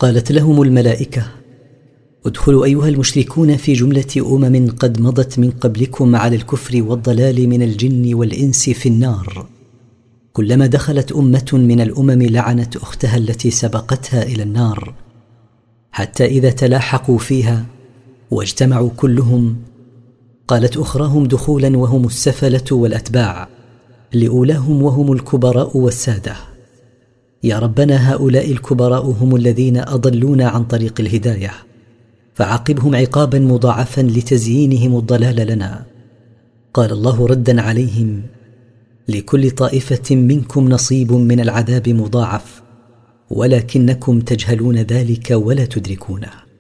قالت لهم الملائكة: ادخلوا أيها المشركون في جملة قد مضت من قبلكم على الكفر والضلال من الجن والإنس في النار، كلما دخلت أمة من الأمم لعنت أختها التي سبقتها إلى النار، حتى إذا تلاحقوا فيها واجتمعوا كلهم قالت أخراهم دخولا وهم السفلة والأتباع لأولاهم وهم الكبراء والسادة: يا ربنا، هؤلاء الكبراء هم الذين أضلونا عن طريق الهداية، فعاقبهم عقابا مضاعفا لتزيينهم الضلال لنا. قال الله ردا عليهم: لكل طائفة منكم نصيب من العذاب مضاعف، ولكنكم تجهلون ذلك ولا تدركونه.